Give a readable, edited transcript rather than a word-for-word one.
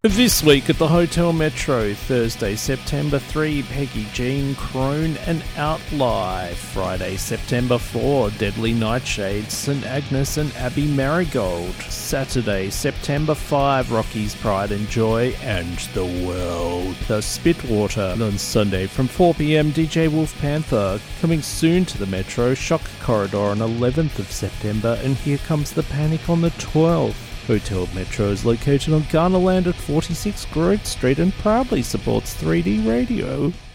This week at the Hotel Metro, Thursday, September 3, Peggy Jean Crone and Outlie. Friday, September 4, Deadly Nightshade, St. Agnes and Abbey Marigold. Saturday, September 5, Rocky's Pride and Joy and The World, The Spitwater. And on Sunday from 4pm, DJ Wolf Panther. Coming soon to the Metro, Shock Corridor on 11th of September, and Here Comes the Panic on the 12th. Hotel Metro is located on Garnerland at 46 Grove Street and proudly supports 3D Radio.